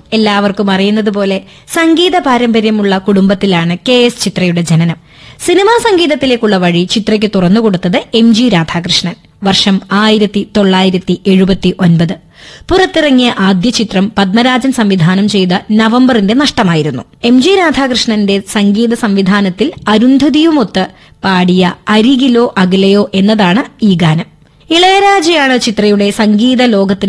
എല്ലാവർക്കും അറിയുന്നതുപോലെ സംഗീത പാരമ്പര്യമുള്ള കുടുംബത്തിലാണ് KS ചിത്രയുടെ ജനനം. സിനിമാ സംഗീതത്തിലേക്കുള്ള വഴി ചിത്രയ്ക്ക് തുറന്നുകൊടുത്തത് MG രാധാകൃഷ്ണൻ. വർഷം 1979. പുറത്തിറങ്ങിയ ആദ്യ ചിത്രം പത്മരാജൻ സംവിധാനം ചെയ്ത നവംബറിന്റെ നഷ്ടമായിരുന്നു. MG രാധാകൃഷ്ണന്റെ സംഗീത സംവിധാനത്തിൽ അരുന്ധതിയുമൊത്ത് പാടിയ അരികിലോ അകലെയോ എന്നതാണ് ഈ ഗാനം. ഇളയരാജയാണ് ചിത്രയുടെ സംഗീത ലോകത്തിന്